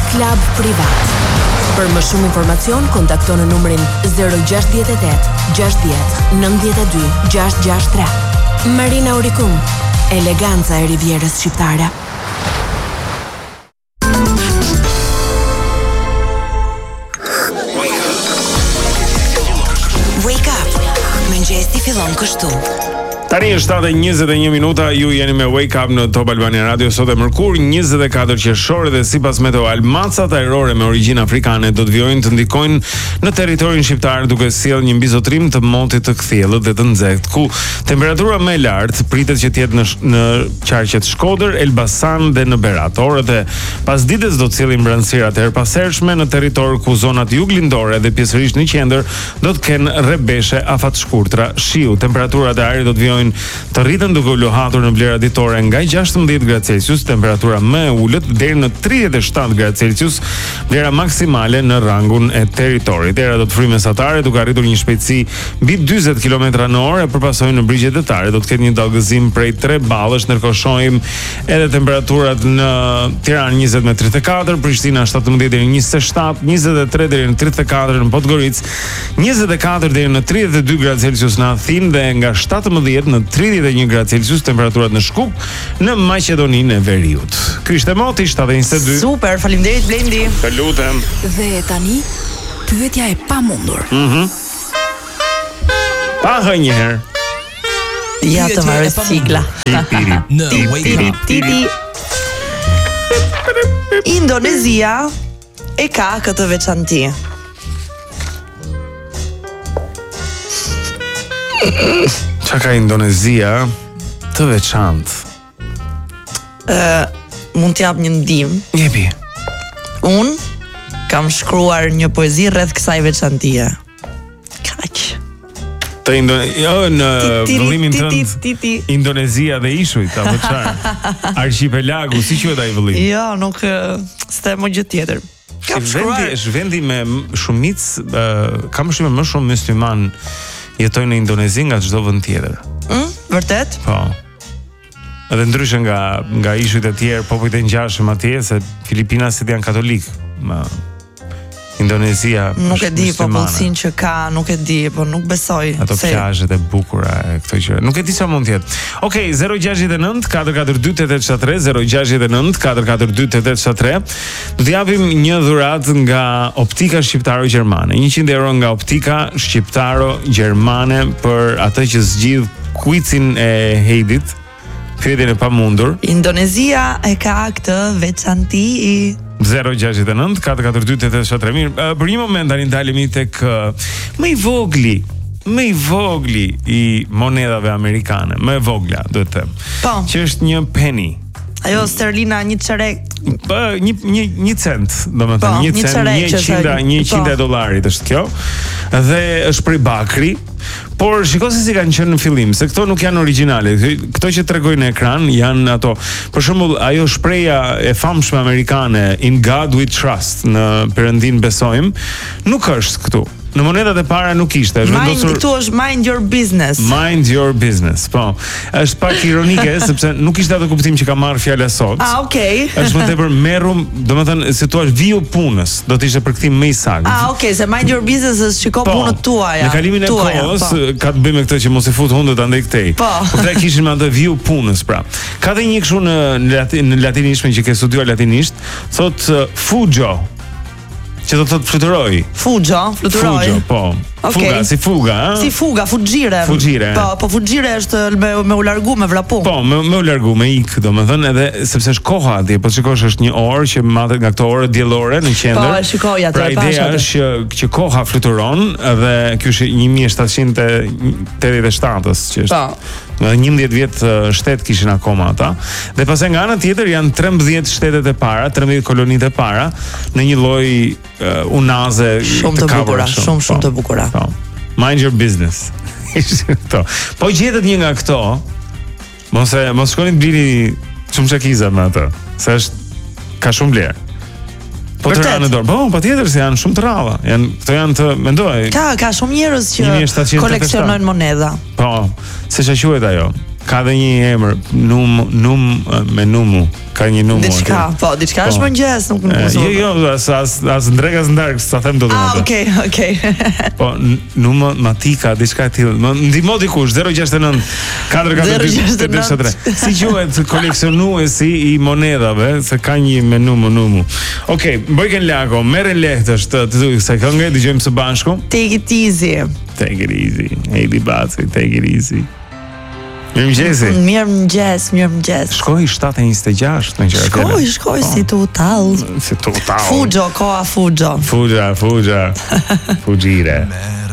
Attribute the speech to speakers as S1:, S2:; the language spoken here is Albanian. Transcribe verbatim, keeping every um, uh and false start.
S1: Klab Privat. Për më shumë informacion, kontakto në numrin zero gjasht e osht, gjashtëdhjetë, nëntëdhjetë e dy, gjashtëdhjetë gjashtëdhjetë tre. Marina Auricum, eleganca e Rivierës shqiptare.
S2: Wake up. Mëngjesi fillon kështu.
S3: Tani është shtatë e njëzet e një minuta, ju jeni me Wake Up në Top Albania Radio. Sot e mërkur, njëzet e katër qershor dhe sipas meteo almacat ajrore me origjinë afrikane do të vijojnë të ndikojnë në territorin shqiptar duke sjellë një mbizotrim të motit të kthjellët dhe të nxehtë, ku temperatura më e lartë pritet që të jetë në, në qarqet Shkodër, Elbasan dhe në Berat. Orët e pasdites do të sjellin mbranësira të erpasershme në territor ku zonat juglindore dhe pjesërisht në qendër do të kenë rrebeshe afat shkurtra shiu. Temperaturat e ajrit do të vijojnë të rritën duke u lohatur në vlera ditore nga gjashtëmbëdhjetë gradë Celsius, temperatura më e ulët deri në tridhjetë e shtatë gradë Celsius, vlera maksimale në rangun e territorit. Era do të fryjë mesatare duke arritur një shpejtësi mbi dyzet kilometra në orë, e përpasojë në brigjet detare do të ketë një dallgëzim prej tre ballësh, ndërkohë shohim edhe temperaturat në Tiranë njëzet me tridhjetë e katër, Prishtina shtatëmbëdhjetë deri në njëzet e shtatë, njëzet e tre deri në tridhjetë e katër në Podgoricë, njëzet e katër deri në tridhjetë e dy gradë Celsius në Athinë dhe nga shtatëmbëdhjetë në tridhjetë e një gradë Celsius temperaturat në Shkup, në Maqedoninë e Veriut. Ky ishte Moti shtatë e njëzet e dy.
S4: Super, faleminderit Blendi.
S3: Të lutem.
S1: Dhe tani, pyetja e pamundur.
S3: Mhm. Pa hë një herë.
S4: Ja të marrë sigla.
S5: Në Wake Up.
S4: Titi. Indonezia e ka këtë veçanti.
S3: Qa ka Indonezia të veçantë?
S4: Uh, mund t'jap një ndim.
S3: Jepi.
S4: Un kam shkruar një poezi rreth kësaj veçantie. Kaq.
S3: Të Indonezia, jo në vëllimin tënd.
S4: Titi.
S3: Indonezia dhe ishujt, apo çfarë? Archipelagu, si quhet ai vëllim?
S4: Jo, nuk s'te më gjë tjetër. Kam
S3: Vendi
S4: shkruar.
S3: është vendi me shumicë, uh, kam shumë më shumë musliman jetojnë në Indonezi nga çdo vend tjetër.
S4: Mm, vërtet?
S3: Po. Edhe ndryshe nga nga ishujt e tjerë, popujt e ngjashëm atje, se Filipinasit janë katolik, ma Indonezia
S4: Nuk e di
S3: muslimane.
S4: popullsinë që ka, nuk e di, po nuk besoj.
S3: Ato
S4: se-
S3: plazhet e bukura e këto gjëra. Nuk e di sa mund të jetë. Okej, zero gjasht e nëntë katër katër dy osht osht tre, zero gjasht e nëntë katër katër dy osht osht tre. Do të japim një dhuratë nga Optika Shqiptaro Gjermane. njëqind euro nga Optika Shqiptaro Gjermane për atë që zgjidh quizin e Heidit, pyetjen e pamundur.
S4: Indonezia e ka këtë veçanti i
S3: zero gjasht e nëntë katër katër dy osht osht tre. Mirë, uh, për një moment tani ndalemi tek uh, më i vogli, më i vogli i monedhave amerikane, më e vogla, duhet të them.
S4: Po.
S3: Që është një penny.
S4: ajo sterlina një çerek.
S3: Po, një një një cent, domethënë
S4: Po,
S3: një
S4: një
S3: cent,
S4: çerek që
S3: njëqind
S4: thënë.
S3: njëqind
S4: Po.
S3: dollarit është kjo. Dhe është prej bakri. Por shiko se si kanë qenë në fillim, se këto nuk janë origjinale. Këto që tregojnë në ekran janë ato. Për shembull, ajo shpreha e famshme amerikane In God We Trust, në Perëndin besojmë, nuk është këtu. Në monedat e para nuk ishte, është
S4: Mind,
S3: vendosur
S4: këtu është mind your business.
S3: Mind your business. Po. Është pak ironike sepse nuk ishte atë kuptim që ka marrë fjala sot.
S4: Ah, okay.
S3: Është më tepër merrum, domethënë si thua viju punës, do të ishte përkthim më i saktë.
S4: Ah, okay, se mind your business është shiko punët tuaja.
S3: Në kalimin e
S4: tuaja,
S3: kohës
S4: po.
S3: ka të bëjë me këtë që mos i fut hundët andaj këtej.
S4: Po.
S3: Por këta kishin me atë viju punës pra. Ka dhe një kështu në në, latin, në latinishtën që ke studiuar latinisht, thot uh, fujo, që do të thotë fluturoj.
S4: Fujo, fluturoj.
S3: Fujo, po.
S4: Okay.
S3: Fuga, si fuga, ha?
S4: Si fuga, fugjire.
S3: Fugjire.
S4: Po, po fugjire është me me u largu me vrapun.
S3: Po, me, me u largu, me ik, domethënë, edhe sepse është koha atje, po shikosh është një orë që matet nga këto orë diellore në qendër.
S4: Po, e shikoj atë,
S3: pra
S4: e pash
S3: ideja
S4: atë.
S3: është që, që koha fluturon dhe ky është një mijë e shtatëqind tetëdhjetë e shtatës që është.
S4: Po.
S3: Në njëmbëdhjetë vjet uh, shtet kishin akoma ata. Dhe pastaj nga ana tjetër janë trembëdhjetë shtetet e para, trembëdhjetë kolonitë e para në një lloj uh, unaze
S4: Shumë të bukura, shumë shumë të bukura.
S3: Po. Mind your business. Këto. Po gjetet një nga këto, mos e mos shkoni të blini shumë çakiza me atë, se është ka shumë vlerë. Po të ranë në dorë. Po, patjetër se janë shumë të rralla. Janë këto janë të mendoj.
S4: Ka ka shumë njerëz
S3: një mijë e shtatëqind
S4: që koleksionojnë monedha.
S3: Po, se ç'a quhet ajo? ka dhe një emër, num num me numu. Ka një numër.
S4: Diçka, po, diçka është mëngjes, nuk nuk
S3: Jo, jo, as as as ndrek as ndark, sa them dot.
S4: Ah, okay, okay.
S3: Po, numër matika, diçka e tillë. Më ndihmo dikush zero gjasht e nëntë katër katër dy tre. Si quhet koleksionuesi i monedhave, se ka një me numu numu. Okej, Bojken Lako, merren lehtësh të të sa këngë dëgjojmë së bashku.
S4: Take it easy.
S3: Take it easy. Hey, Baci, take it easy. Mirëmëngjes.
S4: Mirëmëngjes, mirëmëngjes.
S3: Shkoi shtatë e njëzet e gjashtë në qërë.
S4: Shkoj, shkoj, si të utall.
S3: Si të utall.
S4: Fujo, koa Fujo.
S3: Fuja, fuja. Fugjire.